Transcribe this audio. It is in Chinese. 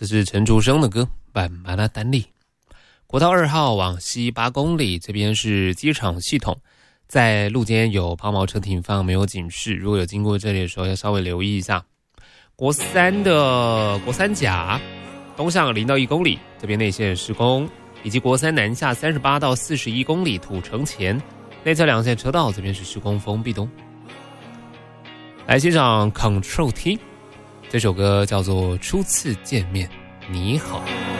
这是陈竹生的歌《板马拉丹利》。国道2号往西8公里，这边是机场系统，在路肩有抛锚车停放，没有警示，如果有经过这里的时候要稍微留意一下。国三的国三甲东向0到1公里，这边内线施工，以及国三南下38到41公里土城前内侧2线车道，这边是施工封闭中。来欣赏 Control T， 这首歌叫做《初次见面你好》。